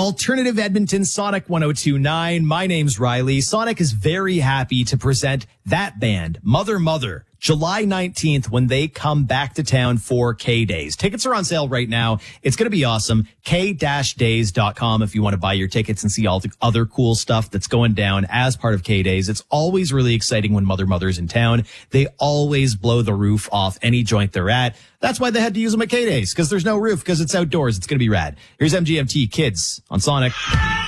Alternative Edmonton, Sonic 102.9. My name's Riley. Sonic is very happy to present that band, Mother Mother, July 19th when they come back to town for K-Days. Tickets are on sale right now. It's going to be awesome. K-days.com if you want to buy your tickets and see all the other cool stuff that's going down as part of K-Days. It's always really exciting when Mother Mother's in town. They always blow the roof off any joint they're at. That's why they had to use them at K-Days, because there's no roof, because it's outdoors. It's going to be rad. Here's MGMT Kids on Sonic.